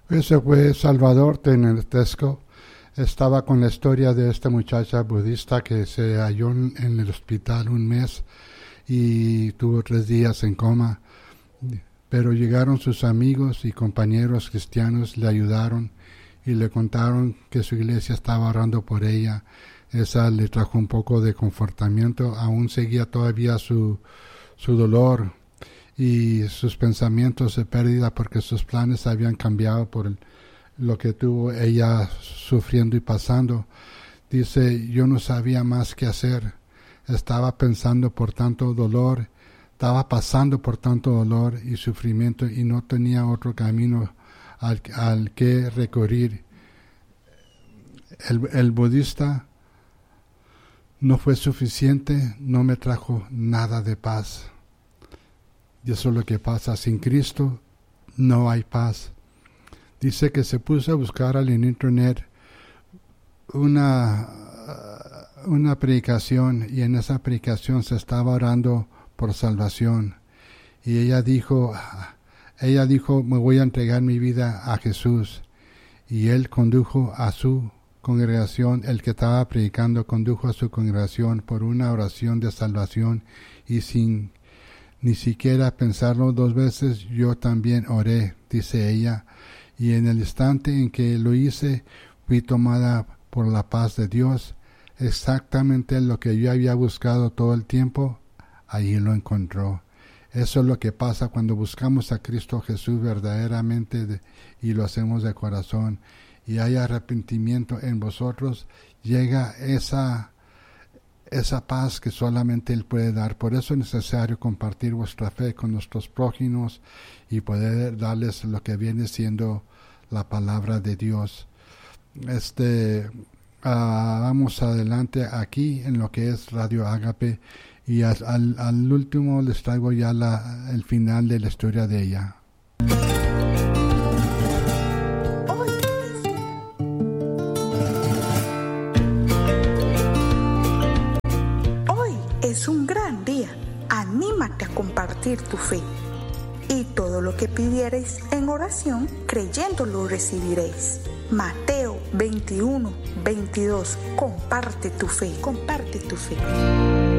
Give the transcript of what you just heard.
Ese fue Salvador Tenentesco. Estaba con la historia de esta muchacha budista que se halló en el hospital un mes y tuvo 3 días en coma. Pero llegaron sus amigos y compañeros cristianos, le ayudaron y le contaron que su iglesia estaba orando por ella. Esa le trajo un poco de confortamiento. Aún seguía todavía su dolor y sus pensamientos de pérdida, porque sus planes habían cambiado por lo que tuvo ella sufriendo y pasando. Dice, yo no sabía más qué hacer. Estaba pensando por tanto dolor, estaba pasando por tanto dolor y sufrimiento y no tenía otro camino al que recurrir. El budista no fue suficiente, no me trajo nada de paz. Y eso es lo que pasa. Sin Cristo no hay paz. Dice que se puso a buscar en internet una predicación, y en esa predicación se estaba orando por salvación. Y ella dijo, me voy a entregar mi vida a Jesús. Y él condujo a su congregación, el que estaba predicando condujo a su congregación por una oración de salvación, y sin ni siquiera pensarlo 2 veces, yo también oré, dice ella, y en el instante en que lo hice, fui tomada por la paz de Dios. Exactamente lo que yo había buscado todo el tiempo, allí lo encontró. Eso es lo que pasa cuando buscamos a Cristo Jesús verdaderamente y lo hacemos de corazón, y hay arrepentimiento en vosotros, llega esa paz que solamente Él puede dar. Por eso es necesario compartir vuestra fe con nuestros prójimos y poder darles lo que viene siendo la palabra de Dios. Vamos adelante aquí en lo que es Radio Ágape, y al último les traigo ya el final de la historia de ella. Es un gran día. Anímate a compartir tu fe. Y todo lo que pidiereis en oración, creyendo lo recibiréis. Mateo 21:22. Comparte tu fe. Comparte tu fe.